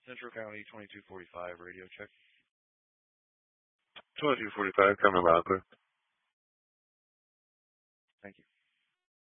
Central County 2245 radio check. 2245, coming loud, clear.